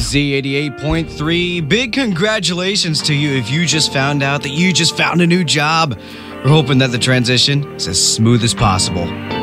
Z88.3, big congratulations to you if you just found out that you just found a new job. We're hoping that the transition is as smooth as possible.